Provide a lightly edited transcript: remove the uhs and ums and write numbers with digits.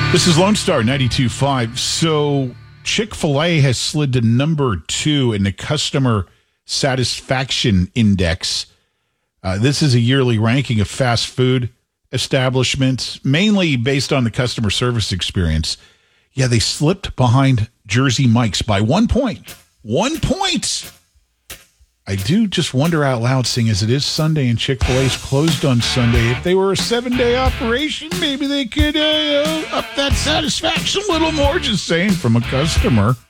This is Lone Star 92.5. So Chick-fil-A has slid to number 2 in the customer satisfaction index. This is a yearly ranking of fast food establishments, mainly based on the customer service experience. Yeah, they slipped behind Jersey Mike's by 1 point. 1 point! I do just wonder out loud, seeing as it is Sunday and Chick-fil-A's closed on Sunday, if they were a 7-day operation, maybe they could up that satisfaction a little more, just saying, from a customer.